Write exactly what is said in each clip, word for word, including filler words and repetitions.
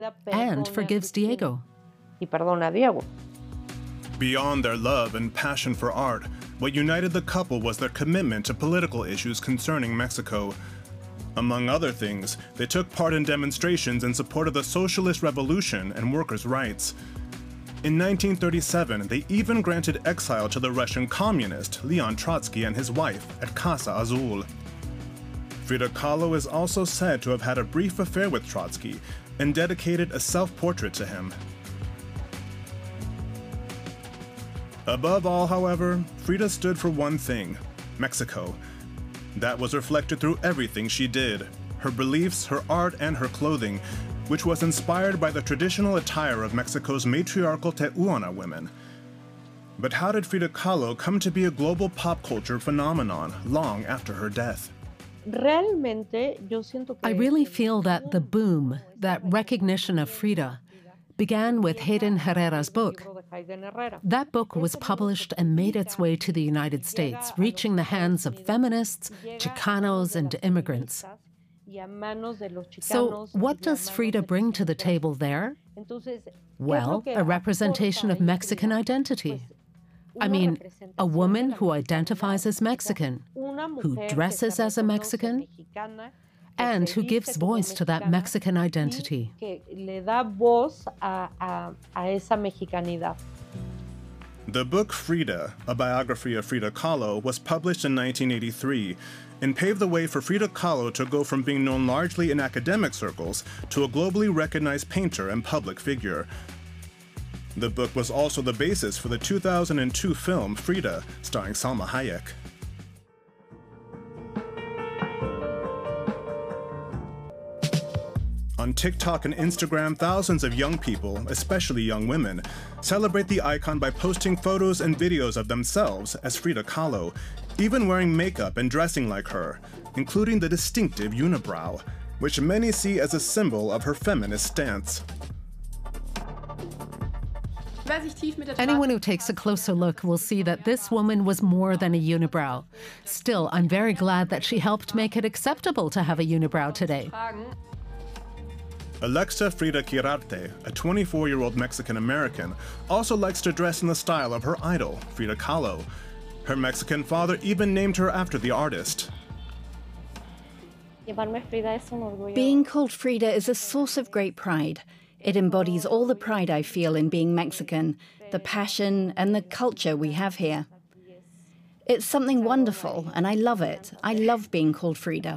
and forgives Diego. Y perdona a Diego. Beyond their love and passion for art, what united the couple was their commitment to political issues concerning Mexico. Among other things, they took part in demonstrations in support of the socialist revolution and workers' rights. In nineteen thirty-seven, they even granted exile to the Russian communist Leon Trotsky and his wife at Casa Azul. Frida Kahlo is also said to have had a brief affair with Trotsky and dedicated a self-portrait to him. Above all, however, Frida stood for one thing: Mexico. That was reflected through everything she did: her beliefs, her art, and her clothing, which was inspired by the traditional attire of Mexico's matriarchal Tehuana women. But how did Frida Kahlo come to be a global pop culture phenomenon long after her death? I really feel that the boom, that recognition of Frida, began with Hayden Herrera's book. That book was published and made its way to the United States, reaching the hands of feminists, Chicanos, and immigrants. So what does Frida bring to the table there? Well, a representation of Mexican identity. I mean, a woman who identifies as Mexican, who dresses as a Mexican, and who gives voice to that Mexican identity. The book Frida, a biography of Frida Kahlo, was published in nineteen eighty-three and paved the way for Frida Kahlo to go from being known largely in academic circles to a globally recognized painter and public figure. The book was also the basis for the two thousand two film Frida, starring Salma Hayek. On TikTok and Instagram, thousands of young people, especially young women, celebrate the icon by posting photos and videos of themselves as Frida Kahlo, even wearing makeup and dressing like her, including the distinctive unibrow, which many see as a symbol of her feminist stance. Anyone who takes a closer look will see that this woman was more than a unibrow. Still, I'm very glad that she helped make it acceptable to have a unibrow today. Alexa Frida Quirarte, a twenty-four-year-old Mexican-American, also likes to dress in the style of her idol, Frida Kahlo. Her Mexican father even named her after the artist. Being called Frida is a source of great pride. It embodies all the pride I feel in being Mexican, the passion and the culture we have here. It's something wonderful, and I love it. I love being called Frida.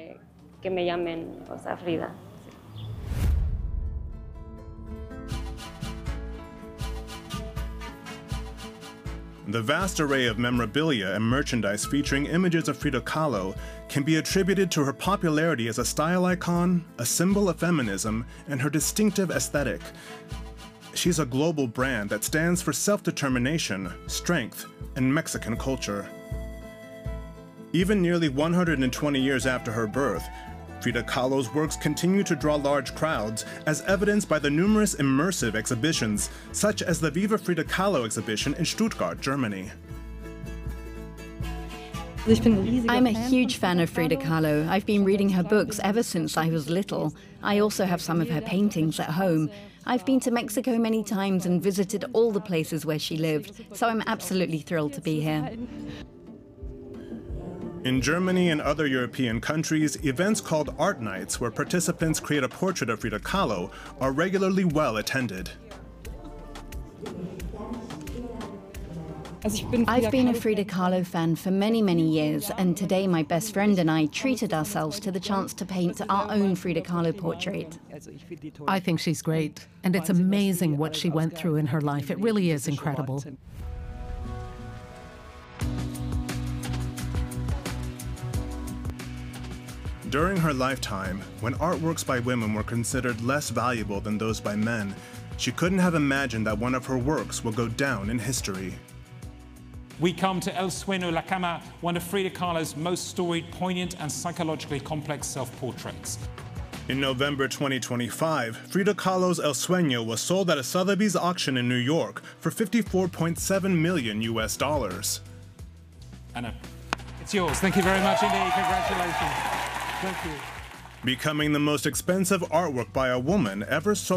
The vast array of memorabilia and merchandise featuring images of Frida Kahlo can be attributed to her popularity as a style icon, a symbol of feminism, and her distinctive aesthetic. She's a global brand that stands for self-determination, strength, and Mexican culture. Even nearly one hundred twenty years after her birth, Frida Kahlo's works continue to draw large crowds, as evidenced by the numerous immersive exhibitions, such as the Viva Frida Kahlo exhibition in Stuttgart, Germany. I'm a huge fan of Frida Kahlo. I've been reading her books ever since I was little. I also have some of her paintings at home. I've been to Mexico many times and visited all the places where she lived, so I'm absolutely thrilled to be here. In Germany and other European countries, events called art nights, where participants create a portrait of Frida Kahlo, are regularly well attended. I've been a Frida Kahlo fan for many, many years, and today my best friend and I treated ourselves to the chance to paint our own Frida Kahlo portrait. I think she's great, and it's amazing what she went through in her life. It really is incredible. During her lifetime, when artworks by women were considered less valuable than those by men, she couldn't have imagined that one of her works would go down in history. We come to El Sueño La Cama, one of Frida Kahlo's most storied, poignant, and psychologically complex self-portraits. In November twenty twenty-five, Frida Kahlo's El Sueño was sold at a Sotheby's auction in New York for fifty-four point seven million U S dollars. Anna, it's yours. Thank you very much indeed. Congratulations. Thank you. becoming the most expensive artwork by a woman ever sold